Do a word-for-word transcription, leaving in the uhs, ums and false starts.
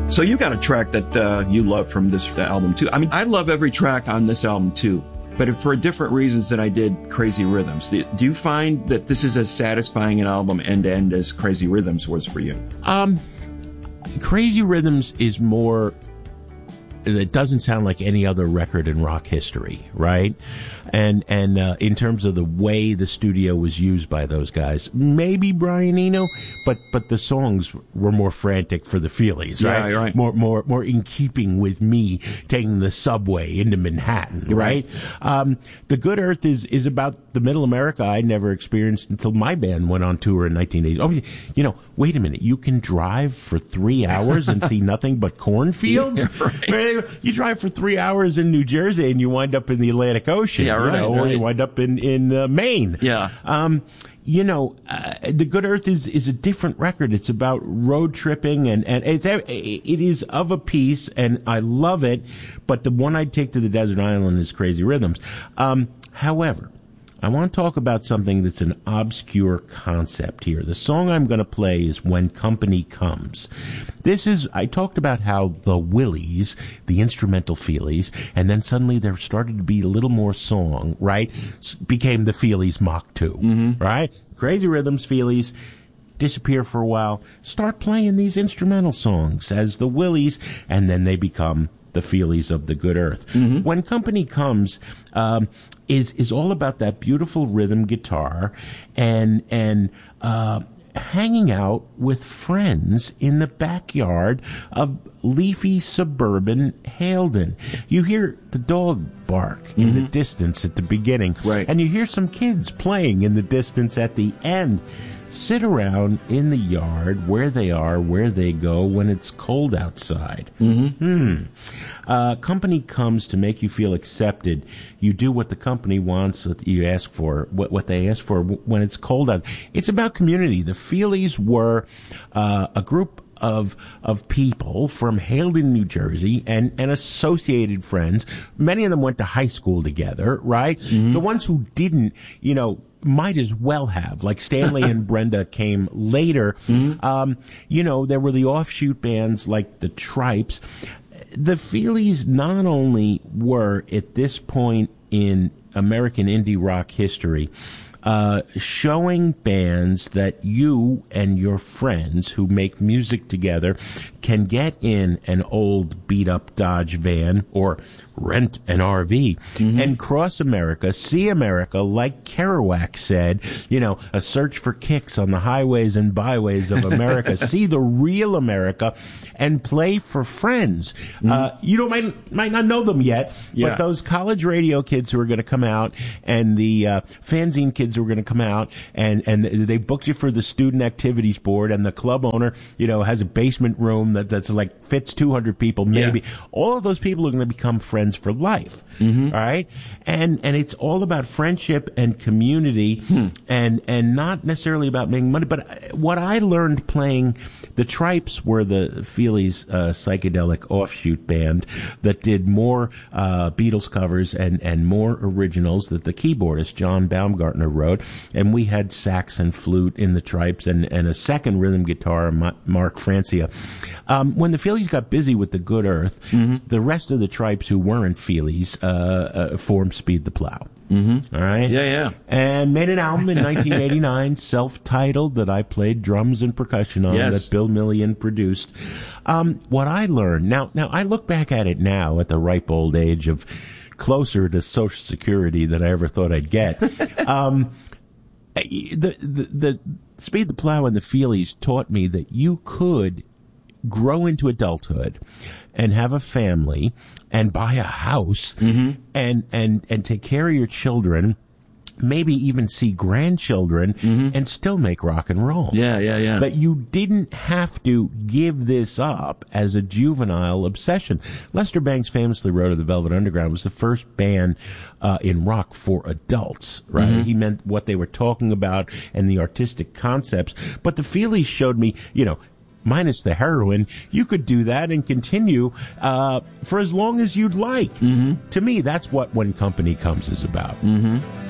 So you got a track that uh, you love from this album too. I mean, I love every track on this album too, but for different reasons than I did Crazy Rhythms. Do you find that this is as satisfying an album end to end as Crazy Rhythms was for you? Um, Crazy Rhythms is more... It doesn't sound like any other record in rock history, right? And and uh, in terms of the way the studio was used by those guys, maybe Brian Eno, but but the songs were more frantic for the feelies, right? Yeah, right. More more more in keeping with me taking the subway into Manhattan, right? right? Um, the Good Earth is is about the Middle America I never experienced until my band went on tour in nineteen eighty. Oh, you know, wait a minute, you can drive for three hours and see nothing but cornfields? Yeah, right. You drive for three hours in New Jersey and you wind up in the Atlantic Ocean, yeah, right, you know, right. or you wind up in in uh, Maine. Yeah. Um, you know, uh, The Good Earth is is a different record. It's about road tripping and and it's it is of a piece, and I love it. But the one I'd take to the desert island is Crazy Rhythms. Um, however, I want to talk about something that's an obscure concept here. The song I'm going to play is When Company Comes. This is, I talked about how the Willies, the instrumental Feelies, and then suddenly there started to be a little more song, right? S- became the Feelies Mach two, mm-hmm. right? Crazy Rhythms, Feelies, disappear for a while, start playing these instrumental songs as the Willies, and then they become the Feelies of the Good Earth. Mm-hmm. When Company Comes, um, is is all about that beautiful rhythm guitar and and uh, hanging out with friends in the backyard of leafy suburban Haledon. You hear the dog bark mm-hmm. in the distance at the beginning, right. and you hear some kids playing in the distance at the end. Sit around in the yard where they are, where they go when it's cold outside. Mm-hmm. Hmm. Uh, company comes to make you feel accepted. You do what the company wants, what you ask for, what, what they ask for when it's cold out. It's about community. The Feelies were uh, a group of of people from Haledon, New Jersey, and, and associated friends. Many of them went to high school together, right? Mm-hmm. The ones who didn't, you know, might as well have. Like Stanley and Brenda came later. Mm-hmm. Um, you know, there were the offshoot bands like the Tripes. The Feelies not only were, at this point in American indie rock history, uh, showing bands that you and your friends who make music together can get in an old beat-up Dodge van or rent an R V mm-hmm. and cross America, see America, like Kerouac said, you know, a search for kicks on the highways and byways of America, see the real America, and play for friends. Mm-hmm. Uh, you don't might, might not know them yet, yeah. but those college radio kids who are going to come out and the uh, fanzine kids who are going to come out and, and they booked you for the student activities board, and the club owner, you know, has a basement room that, that's like fits two hundred people maybe. Yeah. All of those people are going to become friends for life. Mm-hmm. All right. And, and it's all about friendship and community hmm. and, and not necessarily about making money. But what I learned playing, the Tripes were the Feelies uh, psychedelic offshoot band that did more uh, Beatles covers and, and more originals that the keyboardist John Baumgartner wrote. And we had sax and flute in the Tripes and, and a second rhythm guitar, Mark Francia. Um, when the Feelies got busy with the Good Earth, mm-hmm. the rest of the Tripes who weren't Feelies uh, uh, formed Speed the Plow. Mm-hmm. All right? Yeah, yeah. And made an album in nineteen eighty-nine, self-titled, that I played drums and percussion on, yes. that Bill Millian produced. Um, what I learned, now, now I look back at it now at the ripe old age of closer to Social Security than I ever thought I'd get. um, the, the, the Speed the Plow and the Feelies taught me that you could grow into adulthood and have a family and buy a house mm-hmm. and, and, and take care of your children, maybe even see grandchildren mm-hmm. and still make rock and roll. Yeah, yeah, yeah. That you didn't have to give this up as a juvenile obsession. Lester Bangs famously wrote of the Velvet Underground was the first band uh, in rock for adults, right? Mm-hmm. He meant what they were talking about and the artistic concepts. But the Feelies showed me, you know, minus the heroin, you could do that and continue uh, for as long as you'd like. Mm-hmm. To me, that's what When Company Comes is about. Mm-hmm.